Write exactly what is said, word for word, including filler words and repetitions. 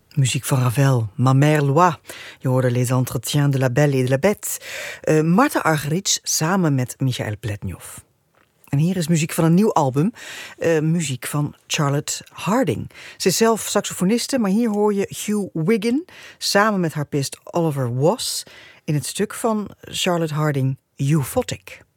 Muziek van Ravel, Ma Mère Loi. Je hoorde Les Entretiens de la Belle et de la Bête. Uh, Martha Argerich samen met Michael Pletnyov. En hier is muziek van een nieuw album. Uh, muziek van Charlotte Harding. Ze is zelf saxofoniste, maar hier hoor je Hugh Wiggin samen met harpist Oliver Was in het stuk van Charlotte Harding, Euphotic.